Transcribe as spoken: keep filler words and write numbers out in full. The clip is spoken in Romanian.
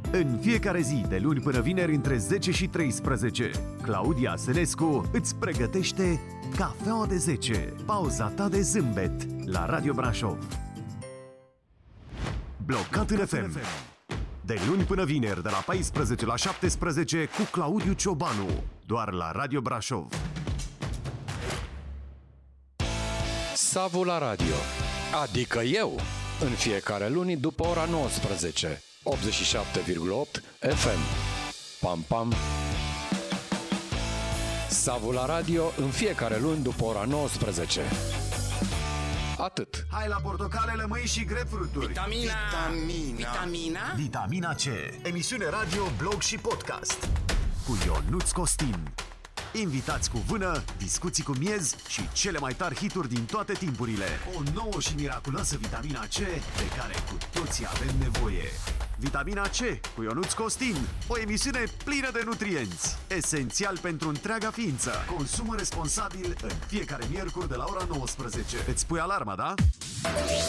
În fiecare zi, de luni până vineri, între zece și treisprezece, Claudia Sănescu îți pregătește Cafeaua de zece, pauza ta de zâmbet, la Radio Brașov. Blocat în F M. De luni până vineri, de la paisprezece la șaptesprezece, cu Claudiu Ciobanu, doar la Radio Brașov. Savu la radio, adică eu, în fiecare luni după ora nouăsprezece, optzeci și șapte virgulă opt F M. Pam, pam! Savu la radio, în fiecare luni după ora nouăsprezece. Atât. Hai la portocale, lămâi și grapefruituri. Vitamina! Vitamina! Vitamina? Vitamina C. Emisiune radio, blog și podcast. Cu Ionuț Costin. Invitați cu vână, discuții cu miez și cele mai tari hituri din toate timpurile. O nouă și miraculoasă vitamina C de care cu toții avem nevoie. Vitamina C cu Ionuț Costin. O emisiune plină de nutrienți. Esențial pentru întreaga ființă. Consumă responsabil în fiecare miercuri de la ora nouăsprezece. Îți pui alarma, da?